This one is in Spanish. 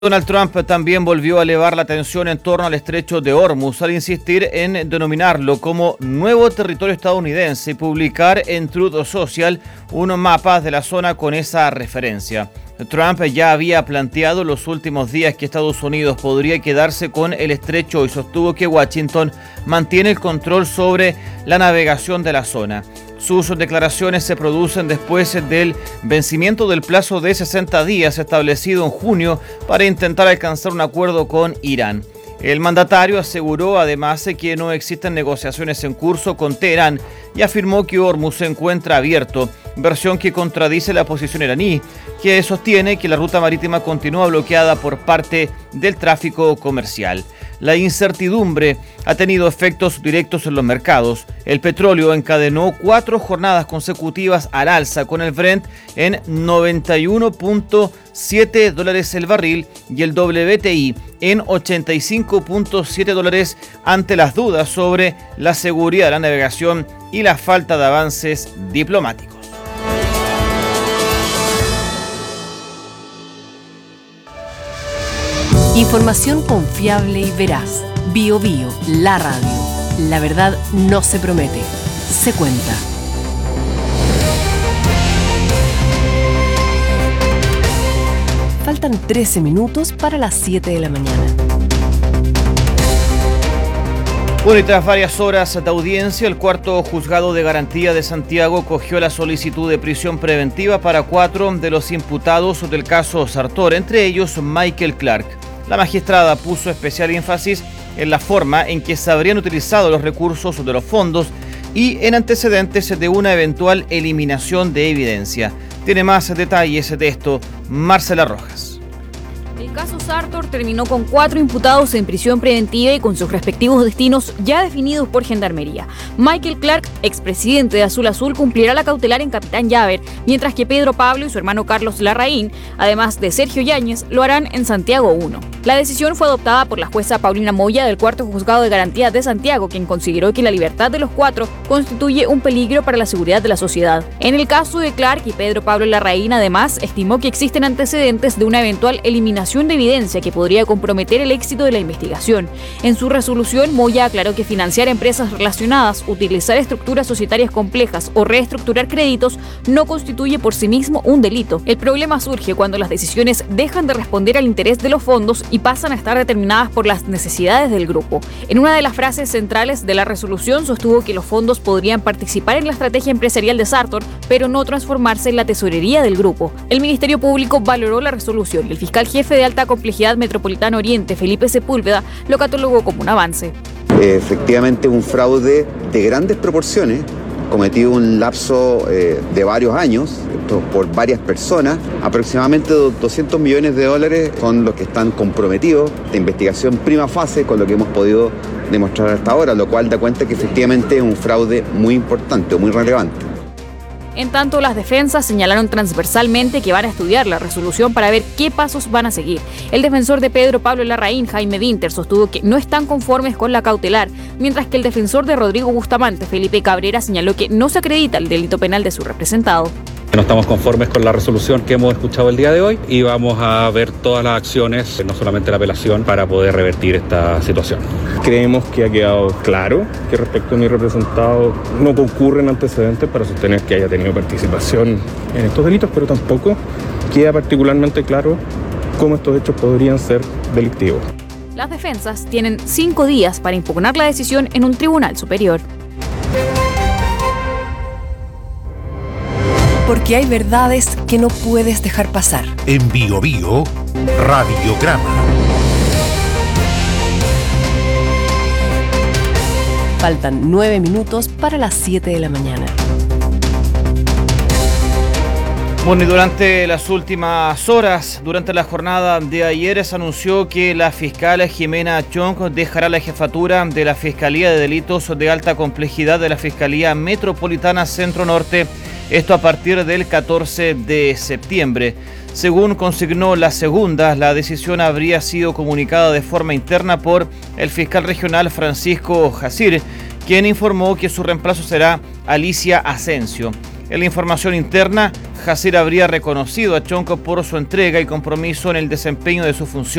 Donald Trump también volvió a elevar la tensión en torno al estrecho de Hormuz al insistir en denominarlo como nuevo territorio estadounidense y publicar en Truth Social unos mapas de la zona con esa referencia. Trump ya había planteado los últimos días que Estados Unidos podría quedarse con el estrecho y sostuvo que Washington mantiene el control sobre la navegación de la zona. Sus declaraciones se producen después del vencimiento del plazo de 60 días establecido en junio para intentar alcanzar un acuerdo con Irán. El mandatario aseguró además que no existen negociaciones en curso con Teherán y afirmó que Hormuz se encuentra abierto, versión que contradice la posición iraní, que sostiene que la ruta marítima continúa bloqueada por parte del tráfico comercial. La incertidumbre ha tenido efectos directos en los mercados. El petróleo encadenó 4 jornadas consecutivas al alza, con el Brent en $91.7 el barril y el WTI en $85.7 ante las dudas sobre la seguridad de la navegación y la falta de avances diplomáticos. Información confiable y veraz. BioBio, la radio. La verdad no se promete, se cuenta. Faltan 13 minutos para las 7 de la mañana. Bueno, y tras varias horas de audiencia, el cuarto juzgado de garantía de Santiago acogió la solicitud de prisión preventiva para 4 de los imputados del caso Sartor, entre ellos Michael Clark. La magistrada puso especial énfasis en la forma en que se habrían utilizado los recursos de los fondos y en antecedentes de una eventual eliminación de evidencia. Tiene más detalles de esto Marcela Rojas. El caso Sartor terminó con 4 imputados en prisión preventiva y con sus respectivos destinos ya definidos por Gendarmería. Michael Clark, expresidente de Azul Azul, cumplirá la cautelar en Capitán Llaver, mientras que Pedro Pablo y su hermano Carlos Larraín, además de Sergio Yáñez, lo harán en Santiago 1. La decisión fue adoptada por la jueza Paulina Moya del cuarto juzgado de garantía de Santiago, quien consideró que la libertad de los 4 constituye un peligro para la seguridad de la sociedad. En el caso de Clark y Pedro Pablo Larraín, además, estimó que existen antecedentes de una eventual eliminación de evidencia que podría comprometer el éxito de la investigación. En su resolución, Moya aclaró que financiar empresas relacionadas, utilizar estructuras societarias complejas o reestructurar créditos no constituye por sí mismo un delito. El problema surge cuando las decisiones dejan de responder al interés de los fondos y pasan a estar determinadas por las necesidades del grupo. En una de las frases centrales de la resolución sostuvo que los fondos podrían participar en la estrategia empresarial de Sartor, pero no transformarse en la tesorería del grupo. El Ministerio Público valoró la resolución y el fiscal jefe de Alta Complejidad Metropolitana Oriente, Felipe Sepúlveda, lo catalogó como un avance. Efectivamente, un fraude de grandes proporciones, cometido en un lapso de varios años, por varias personas. Aproximadamente $200 millones son los que están comprometidos de investigación prima fase con lo que hemos podido demostrar hasta ahora, lo cual da cuenta que efectivamente es un fraude muy importante o muy relevante. En tanto, las defensas señalaron transversalmente que van a estudiar la resolución para ver qué pasos van a seguir. El defensor de Pedro Pablo Larraín, Jaime Dinter, sostuvo que no están conformes con la cautelar, mientras que el defensor de Rodrigo Bustamante, Felipe Cabrera, señaló que no se acredita el delito penal de su representado. No estamos conformes con la resolución que hemos escuchado el día de hoy y vamos a ver todas las acciones, no solamente la apelación, para poder revertir esta situación. Creemos que ha quedado claro que respecto a mi representado no concurren antecedentes para sostener que haya tenido participación en estos delitos, pero tampoco queda particularmente claro cómo estos hechos podrían ser delictivos. Las defensas tienen 5 días para impugnar la decisión en un tribunal superior. Porque hay verdades que no puedes dejar pasar. En BioBio, Radiograma. Faltan 9 minutos para las 7 de la mañana. Bueno, y durante las últimas horas, durante la jornada de ayer, se anunció que la fiscal Jimena Chong dejará la jefatura de la Fiscalía de Delitos de Alta Complejidad de la Fiscalía Metropolitana Centro Norte, esto a partir del 14 de septiembre. Según consignó La Segunda, la decisión habría sido comunicada de forma interna por el fiscal regional Francisco Jacir, quien informó que su reemplazo será Alicia Asensio. En la información interna, Jacier habría reconocido a Chonco por su entrega y compromiso en el desempeño de su función.